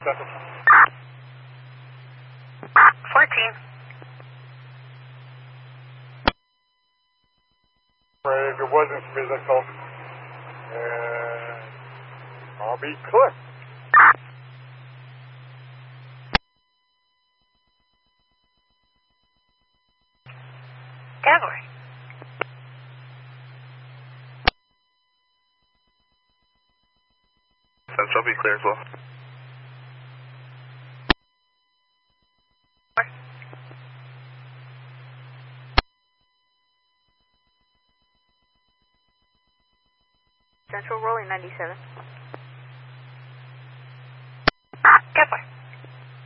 Central. 14. Right, if it wasn't physical, I'll be clear. Cavalry. Central, be clear as well. Central rolling 97.